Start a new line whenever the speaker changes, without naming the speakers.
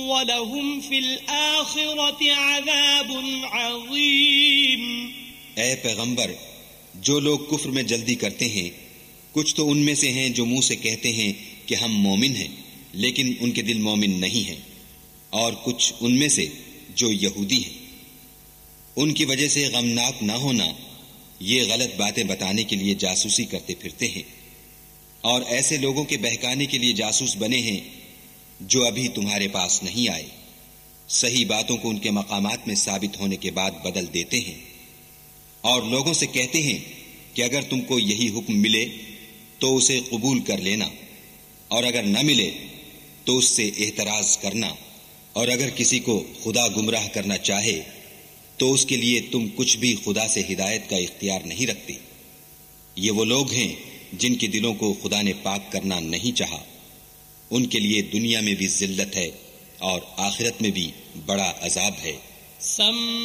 وَلَهُمْ فِي الْآخِرَةِ عَذَابٌ عَظِيمٌ۔
اے پیغمبر، جو لوگ کفر میں جلدی کرتے ہیں، کچھ تو ان میں سے ہیں جو منہ سے کہتے ہیں کہ ہم مومن ہیں لیکن ان کے دل مومن نہیں ہیں، اور کچھ ان میں سے جو یہودی ہیں۔ ان کی وجہ سے غمناک نہ ہونا، یہ غلط باتیں بتانے کے لیے جاسوسی کرتے پھرتے ہیں، اور ایسے لوگوں کے بہکانے کے لیے جاسوس بنے ہیں جو ابھی تمہارے پاس نہیں آئے، صحیح باتوں کو ان کے مقامات میں ثابت ہونے کے بعد بدل دیتے ہیں، اور لوگوں سے کہتے ہیں کہ اگر تم کو یہی حکم ملے تو اسے قبول کر لینا، اور اگر نہ ملے تو اس سے اعتراض کرنا، اور اگر کسی کو خدا گمراہ کرنا چاہے تو اس کے لیے تم کچھ بھی خدا سے ہدایت کا اختیار نہیں رکھتے۔ یہ وہ لوگ ہیں جن کے دلوں کو خدا نے پاک کرنا نہیں چاہا، ان کے لیے دنیا میں بھی ذلت ہے اور آخرت میں بھی بڑا عذاب ہے۔